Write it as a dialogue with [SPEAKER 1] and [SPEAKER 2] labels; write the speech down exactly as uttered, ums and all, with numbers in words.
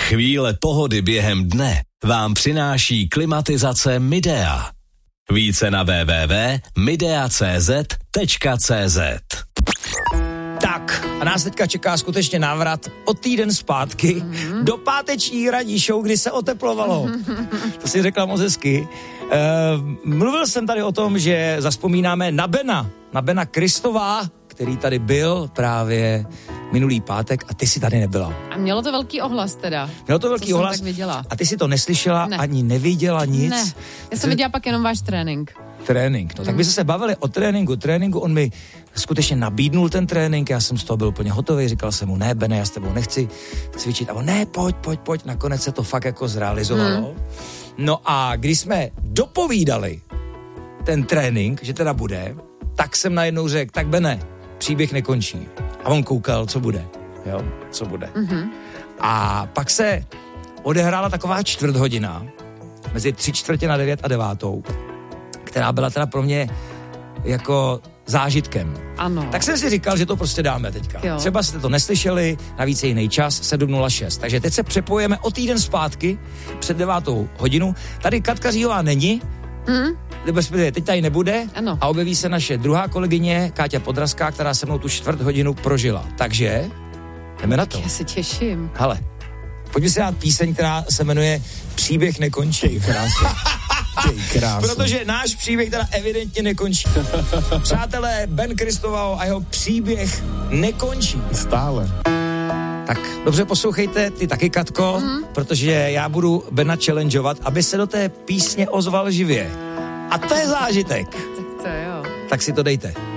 [SPEAKER 1] Chvíle pohody během dne vám přináší klimatizace Midea. Více na w w w tečka midea tečka c z tečka c z.
[SPEAKER 2] Tak, a nás teďka čeká skutečně návrat o týden zpátky mm-hmm. do páteční ranní show, kdy se oteplovalo. Mm-hmm. To si řekla moc hezky. E, mluvil jsem tady o tom, že zazpomínáme na Bena, na Bena Kristová, který tady byl právě minulý pátek a ty si tady nebyla.
[SPEAKER 3] A mělo to velký ohlas teda.
[SPEAKER 2] Mělo to velký ohlas a ty si to neslyšela, ne. ani neviděla nic.
[SPEAKER 3] Ne, já jsem viděla pak jenom váš trénink.
[SPEAKER 2] Trénink, no tak by se bavili o tréninku, tréninku, on mi skutečně nabídnul ten trénink, já jsem z toho byl úplně hotový, říkal jsem mu, ne Bene, já s tebou nechci cvičit, a on, ne, pojď, pojď, pojď, nakonec se to fakt jako zrealizovalo. Hmm. No a když jsme dopovídali ten trénink, že teda bude, tak jsem najednou řekl, tak Bene, příběh nekončí. A on koukal, co bude, jo, co bude. Mm-hmm. A pak se odehrála taková čtvrt hodina, mezi tři čtvrtě na devět a devátou, která byla teda pro mě jako zážitkem.
[SPEAKER 3] Ano.
[SPEAKER 2] Tak jsem si říkal, že to prostě dáme teďka. Jo. Třeba jste to neslyšeli, navíc je jiný čas, sedm nula šest. Takže teď se přepojíme o týden zpátky, před devátou hodinu. Tady Katka Říhová není, mm. teď tady nebude,
[SPEAKER 3] ano.
[SPEAKER 2] A objeví se naše druhá kolegyně, Káťa Podrazská, která se mnou tu čtvrt hodinu prožila. Takže jdeme na to.
[SPEAKER 3] Já se těším.
[SPEAKER 2] Hele, pojďme si dát píseň, která se jmenuje Příběh nekončí. Krásně. Protože náš příběh teda evidentně nekončí. Přátelé, Ben Kristová a jeho příběh nekončí.
[SPEAKER 4] Stále.
[SPEAKER 2] Tak dobře poslouchejte, ty taky, Katko, mm. protože já budu Bena challengeovat, aby se do té písně ozval živě. A to je zážitek.
[SPEAKER 3] Tak to jo.
[SPEAKER 2] Tak si to dejte.